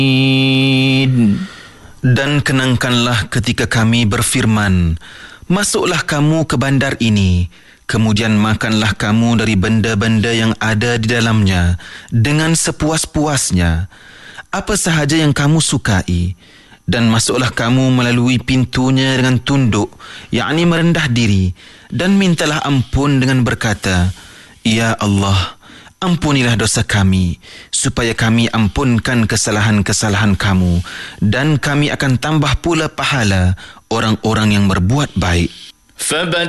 Dan kenangkanlah ketika kami berfirman, masuklah kamu ke bandar ini, kemudian makanlah kamu dari benda-benda yang ada di dalamnya dengan sepuas-puasnya, apa sahaja yang kamu sukai. Dan masuklah kamu melalui pintunya dengan tunduk, yakni merendah diri, dan mintalah ampun dengan berkata, Ya Allah, ampunilah dosa kami, supaya kami ampunkan kesalahan-kesalahan kamu, dan kami akan tambah pula pahala orang-orang yang berbuat baik.